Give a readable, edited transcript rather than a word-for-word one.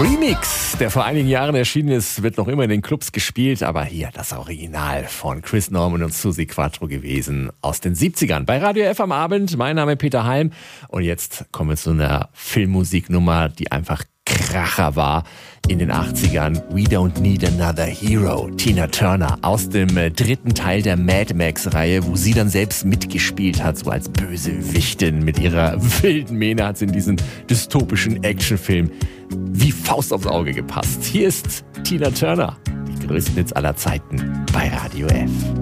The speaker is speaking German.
Remix, der vor einigen Jahren erschienen ist, wird noch immer in den Clubs gespielt, aber hier das Original von Chris Norman und Susi Quattro gewesen aus den 70ern. Bei Radio F am Abend, mein Name ist Peter Heim und jetzt kommen wir zu einer Filmmusiknummer, die einfach Kracher war in den 80ern. We Don't Need Another Hero, Tina Turner aus dem dritten Teil der Mad Max-Reihe, wo sie dann selbst mitgespielt hat, so als Bösewichtin mit ihrer wilden Mähne hat sie in diesen dystopischen Actionfilm wie Faust aufs Auge gepasst. Hier ist Tina Turner, die größten Hits aller Zeiten bei Radio F.